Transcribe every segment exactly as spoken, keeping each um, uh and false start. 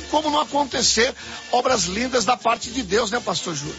como não acontecer obras lindas da parte de Deus, né, pastor Júlio?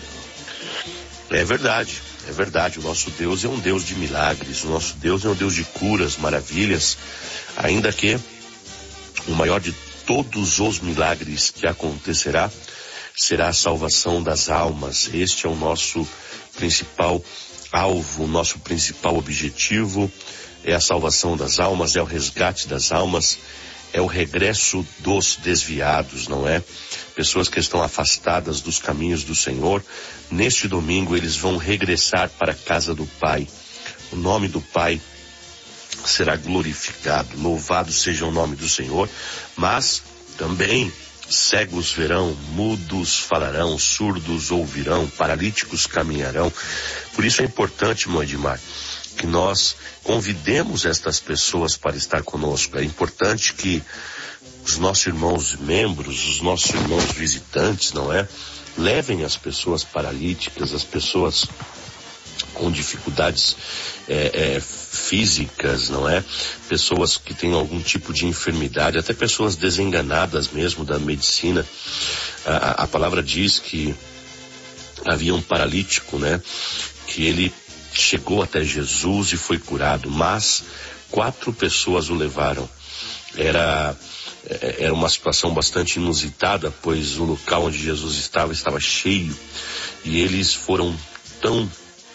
É verdade, é verdade. O nosso Deus é um Deus de milagres, o nosso Deus é um Deus de curas, maravilhas, ainda que o maior de todos os milagres que acontecerá será a salvação das almas. Este é o nosso principal alvo, o nosso principal objetivo, é a salvação das almas, é o resgate das almas, é o regresso dos desviados, não é? Pessoas que estão afastadas dos caminhos do Senhor, neste domingo eles vão regressar para a casa do Pai. O nome do Pai será glorificado, louvado seja o nome do Senhor, mas também cegos verão, mudos falarão, surdos ouvirão, paralíticos caminharão. Por isso é importante, irmão Edmar, que nós convidemos estas pessoas para estar conosco. É importante que os nossos irmãos membros, os nossos irmãos visitantes, não é? Levem as pessoas paralíticas, as pessoas com dificuldades é, é, físicas, não é? Pessoas que têm algum tipo de enfermidade, até pessoas desenganadas mesmo da medicina. A, a palavra diz que havia um paralítico, né? Que ele chegou até Jesus e foi curado, mas quatro pessoas o levaram. Era, era uma situação bastante inusitada, pois o local onde Jesus estava, estava cheio, e eles foram tão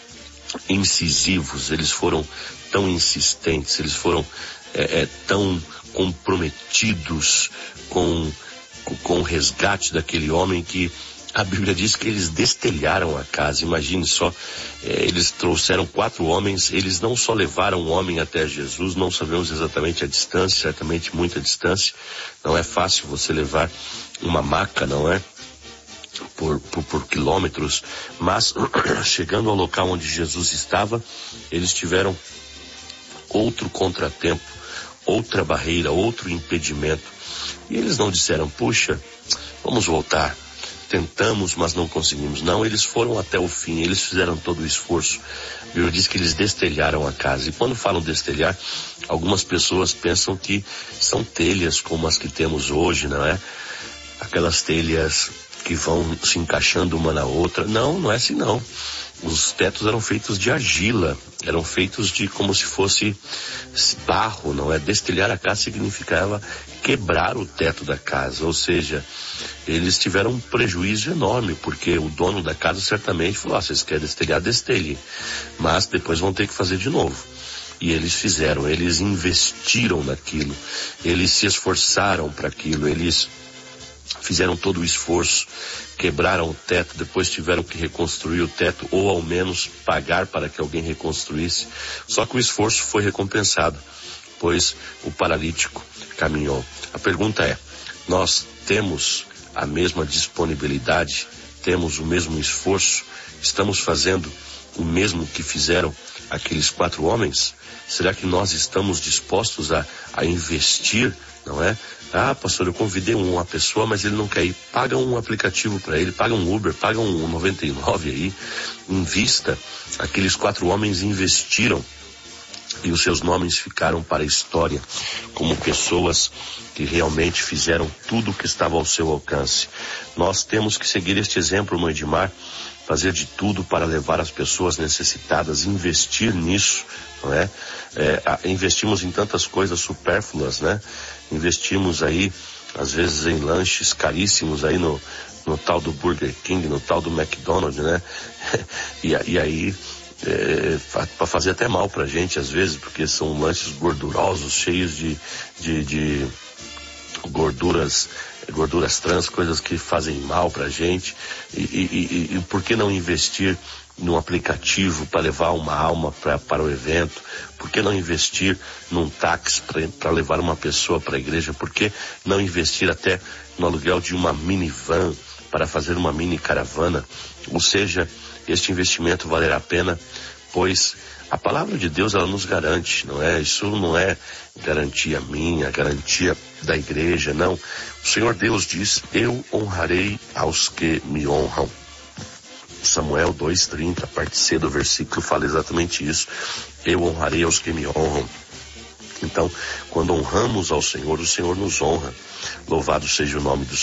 incisivos, eles foram tão insistentes, eles foram é, é, tão comprometidos com, com o resgate daquele homem que a Bíblia diz que eles destelharam a casa. Imagine só, é, eles trouxeram quatro homens, eles não só levaram um homem até Jesus, não sabemos exatamente a distância, certamente muita distância, não é fácil você levar uma maca, não é? Por, por, por quilômetros, mas chegando ao local onde Jesus estava, eles tiveram outro contratempo, outra barreira, outro impedimento, e eles não disseram, puxa, vamos voltar, tentamos, mas não conseguimos. Não, eles foram até o fim, eles fizeram todo o esforço. A Bíblia diz que eles destelharam a casa, e quando falam destelhar, algumas pessoas pensam que são telhas como as que temos hoje, não é? Aquelas telhas que vão se encaixando uma na outra. Não, não é assim não. Os tetos eram feitos de argila, eram feitos de como se fosse barro, não é? Destelhar a casa significava quebrar o teto da casa, ou seja, eles tiveram um prejuízo enorme, porque o dono da casa certamente falou, ah, vocês querem destelhar, destelhem, mas depois vão ter que fazer de novo. E eles fizeram, eles investiram naquilo, eles se esforçaram para aquilo, eles fizeram todo o esforço, quebraram o teto, depois tiveram que reconstruir o teto, ou ao menos pagar para que alguém reconstruísse. Só que o esforço foi recompensado, pois o paralítico caminhou. A pergunta é, nós temos a mesma disponibilidade, temos o mesmo esforço, estamos fazendo o mesmo que fizeram aqueles quatro homens? Será que nós estamos dispostos a, a investir, não é? Ah, pastor, eu convidei uma pessoa, mas ele não quer ir. Paga um aplicativo para ele, paga um Uber, paga um noventa e nove aí, invista. Aqueles quatro homens investiram e os seus nomes ficaram para a história como pessoas que realmente fizeram tudo o que estava ao seu alcance. Nós temos que seguir este exemplo, irmão Edmar, fazer de tudo para levar as pessoas necessitadas, investir nisso, não é? É, investimos em tantas coisas supérfluas, né? Investimos aí, às vezes, em lanches caríssimos aí no, no tal do Burger King, no tal do McDonald's, né? e, e aí, é, para fazer até mal pra gente, às vezes, porque são lanches gordurosos, cheios de, de, de gorduras, gorduras trans, coisas que fazem mal pra gente. E, e, e, e por que não investir num aplicativo para levar uma alma pra, para o evento? Por que não investir num táxi para levar uma pessoa para a igreja? Por que não investir até no aluguel de uma minivan para fazer uma mini caravana? Ou seja, este investimento valerá a pena, pois a palavra de Deus, ela nos garante, não é? Isso não é garantia minha, garantia da igreja, não. O Senhor Deus diz, eu honrarei aos que me honram. Samuel dois, trinta, parte C do versículo, fala exatamente isso. Eu honrarei aos que me honram. Então, quando honramos ao Senhor, o Senhor nos honra. Louvado seja o nome do